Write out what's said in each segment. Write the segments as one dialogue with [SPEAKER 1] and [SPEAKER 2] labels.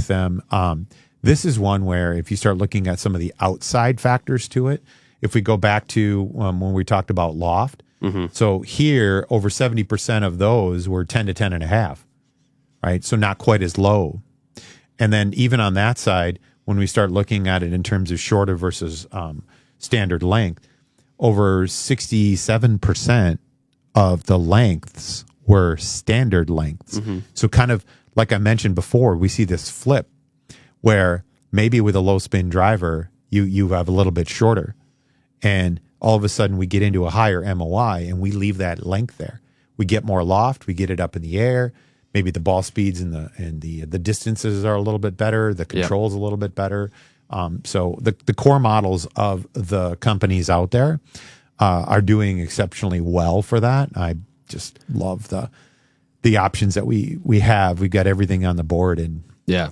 [SPEAKER 1] with them. This is one where if you start looking at some of the outside factors to it, if we go back to when we talked about loft, so here over 70% of those were 10 to 10.5, right? So not quite as low. And then even on that side, when we start looking at it in terms of shorter versus standard length, over 67% of the lengths were standard lengths. So kind of like I mentioned before, we see this flip where maybe with a low spin driver, you have a little bit shorter, and all of a sudden we get into a higher MOI and we leave that length there. We get more loft, we get it up in the air. Maybe the ball speeds and the distances are a little bit better. The control's a little bit better. So the core models of the companies out there are doing exceptionally well for that. I just love the options that we have. We've got everything on the board, and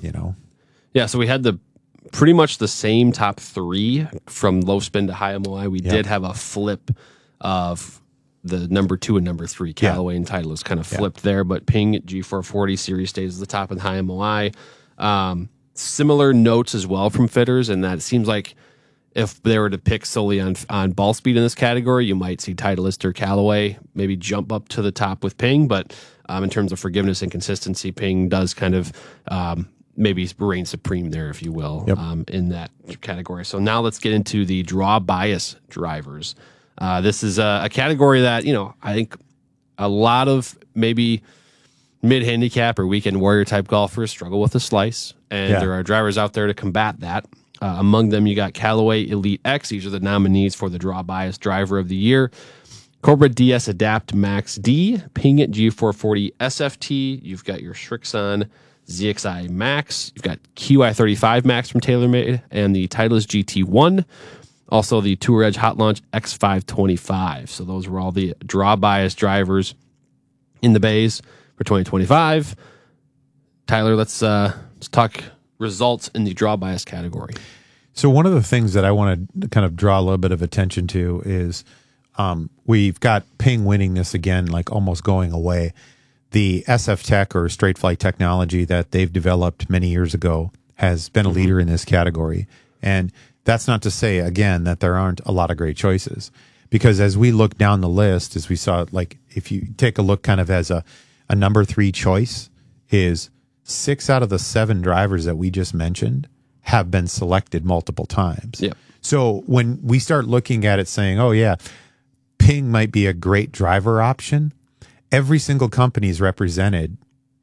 [SPEAKER 2] so we had pretty much the same top three from low spin to high MOI. We did have a flip of the number 2 and number 3, Callaway and Titleist, kind of flipped there, but Ping G440 series stays at the top in high MOI. Similar notes as well from fitters, and that it seems like if they were to pick solely on ball speed in this category, you might see Titleist or Callaway maybe jump up to the top with Ping, but in terms of forgiveness and consistency, Ping does kind of maybe reign supreme there, if you will, in that category. So now let's get into the draw bias drivers. This is a category that, I think a lot of maybe mid-handicap or weekend warrior type golfers struggle with the slice, and there are drivers out there to combat that. Among them, you got Callaway Elite X. These are the nominees for the draw bias driver of the year. Cobra DS Adapt Max D, Ping G440 SFT. You've got your Srixon ZXI Max. You've got QI35 Max from TaylorMade and the Titleist GT1. Also, the Tour Edge Hot Launch X525. So those were all the draw bias drivers in the bays for 2025. Tyler, let's talk results in the draw bias category.
[SPEAKER 1] So one of the things that I want to kind of draw a little bit of attention to is we've got Ping winning this again, like almost going away. The SF Tech or Straight Flight technology that they've developed many years ago has been a leader in this category. And that's not to say, again, that there aren't a lot of great choices. Because as we look down the list, as we saw, like if you take a look kind of as a number 3 choice, is 6 out of the 7 drivers that we just mentioned have been selected multiple times.
[SPEAKER 2] Yep.
[SPEAKER 1] So when we start looking at it saying, oh yeah, Ping might be a great driver option, every single company is represented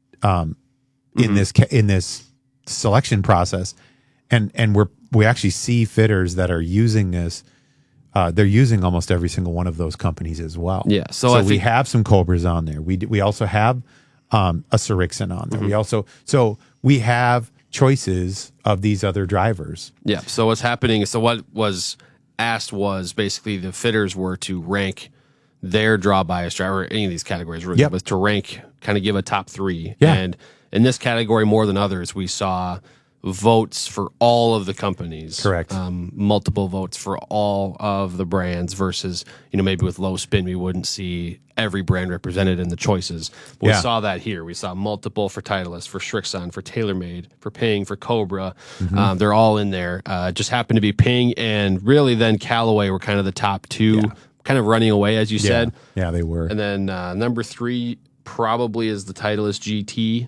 [SPEAKER 1] in this selection process, and we actually see fitters that are using this. They're using almost every single one of those companies as well.
[SPEAKER 2] Yeah.
[SPEAKER 1] So we have some Cobras on there. We also have a Srixon on there. We have choices of these other drivers.
[SPEAKER 2] Yeah. So what's happening? So what was asked was basically the fitters were to rank their draw bias driver, any of these categories really, was to rank, kind of give a top 3.
[SPEAKER 1] Yeah.
[SPEAKER 2] And in this category, more than others, we saw votes for all of the companies.
[SPEAKER 1] Correct.
[SPEAKER 2] Multiple votes for all of the brands versus, maybe with low spin, we wouldn't see every brand represented in the choices. But we saw that here. We saw multiple for Titleist, for Srixon, for TaylorMade, for Ping, for Cobra. They're all in there. Just happened to be Ping and really then Callaway were kind of the top 2, kind of running away, as you said.
[SPEAKER 1] Yeah, they were.
[SPEAKER 2] And then number 3 probably is the Titleist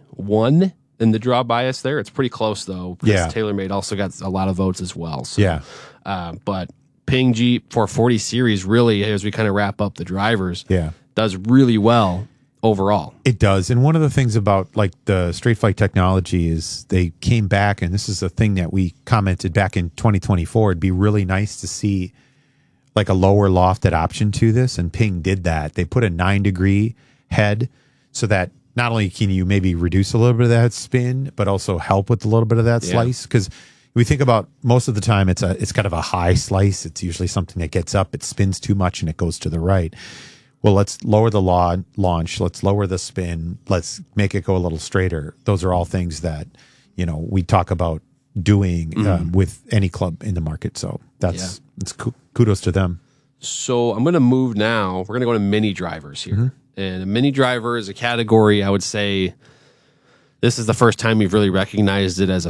[SPEAKER 2] GT1 in the draw bias there. It's pretty close, though, because TaylorMade also got a lot of votes as well. So, but Ping G440 series really, as we kind of wrap up the drivers, does really well overall.
[SPEAKER 1] It does. And one of the things about like the Straight Flight technology is they came back, and this is a thing that we commented back in 2024. It'd be really nice to see like a lower lofted option to this, and Ping did that. They put a 9-degree head so that not only can you maybe reduce a little bit of that spin, but also help with a little bit of that slice. Because we think about most of the time, it's kind of a high slice. It's usually something that gets up, it spins too much, and it goes to the right. Well, let's lower the launch. Let's lower the spin. Let's make it go a little straighter. Those are all things that we talk about doing with any club in the market. So that's kudos to them.
[SPEAKER 2] So I'm going to move now. We're going to go to mini drivers here. And a mini driver is a category, I would say, this is the first time we've really recognized it as